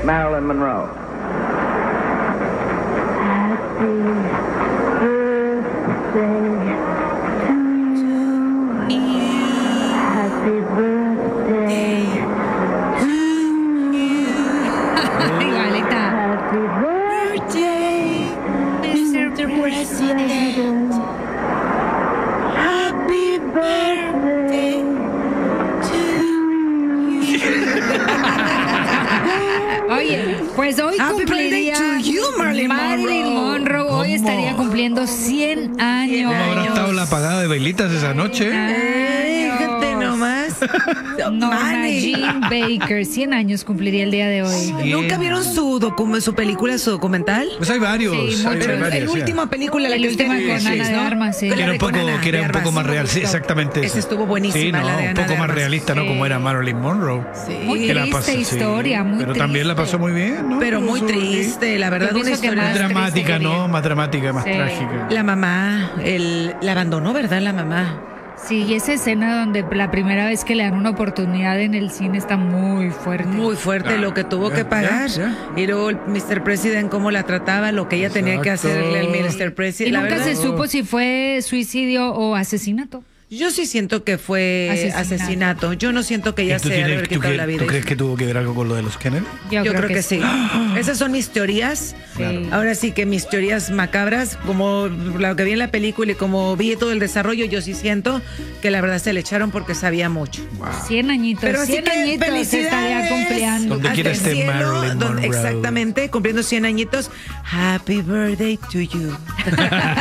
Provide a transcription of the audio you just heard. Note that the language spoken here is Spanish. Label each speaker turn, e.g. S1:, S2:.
S1: Marilyn Monroe.
S2: Happy birthday to you. Happy birthday to you.
S3: Igualita.
S2: Happy birthday, Mr. President. Happy birthday to you.
S3: Oye, pues hoy
S4: Happy
S3: cumpliría
S4: birthday to you, Marilyn
S3: Monroe. Hoy
S5: ¿Cómo?
S3: estaría cumpliendo 100 años.
S5: ¿Cómo habrá estado la apagada de velitas esa noche?
S4: Fíjate nomás.
S3: Norma
S4: Manny.
S3: Jean Baker, 100 años cumpliría el día de hoy.
S4: ¿Nunca vieron su película, su documental?
S5: Pues hay varios.
S3: Sí,
S5: hay
S3: muchos.
S4: Pero
S5: varias,
S4: la
S5: sí.
S4: última película, la
S3: El
S4: que usted
S3: última con Ana de Armas, sí.
S4: La
S5: Que era
S4: de
S5: un poco,
S4: con Ana
S5: que era
S4: de
S5: un poco
S4: Armas.
S5: más real, sí, exactamente.
S4: Esa
S5: eso.
S4: estuvo buenísima,
S5: Sí, no,
S4: la de
S5: un
S4: Ana de
S5: poco más
S4: Armas.
S5: realista, ¿no?
S3: Sí.
S5: Como era Marilyn Monroe.
S4: Sí.
S3: Muy
S5: Que la
S3: triste
S5: pasó, sí.
S3: historia, muy
S5: Pero también la pasó muy bien, ¿no?
S4: Pero muy
S5: Eso, sí.
S4: triste, la verdad,
S3: Yo
S4: una
S3: pienso que
S4: historia.
S3: más
S5: Dramática,
S3: triste
S5: ¿no?
S3: sería.
S5: Más dramática, más
S3: Sí.
S5: trágica.
S4: La mamá, la abandonó, ¿verdad? La mamá.
S3: Sí, y esa escena donde la primera vez que le dan una oportunidad en el cine está muy fuerte.
S4: Muy fuerte
S5: Ah,
S4: lo que tuvo
S5: ya,
S4: que pagar.
S5: ya.
S4: Y luego el Mr. President, cómo la trataba, lo que ella tenía que
S5: Exacto.
S4: hacerle al Mr.
S3: Y
S4: President. La
S3: nunca
S4: verdad,
S3: se supo si fue suicidio o asesinato.
S4: yo sí siento que fue asesinato. Yo no siento que ella
S5: ¿Tú,
S4: se haya
S5: tienes- tú
S4: quitado
S5: cre-
S4: la vida.
S5: tú crees que tuvo que ver algo con lo de los Kennedy?
S4: Yo creo que sí. Esas son mis teorías.
S3: Sí.
S4: Ahora sí que mis teorías macabras, como lo que vi en la película y como vi todo el desarrollo, yo sí siento que la verdad se le echaron porque sabía mucho.
S3: 100 añitos,
S4: Pero así
S3: 100
S4: que
S3: añitos se estaría
S4: felicidades.
S3: cumpliendo.
S5: Donde
S4: Hasta
S5: quiera
S4: el
S5: esté
S4: cielo,
S5: Marilyn Monroe.
S4: exactamente, cumpliendo 100 añitos. Happy birthday to you.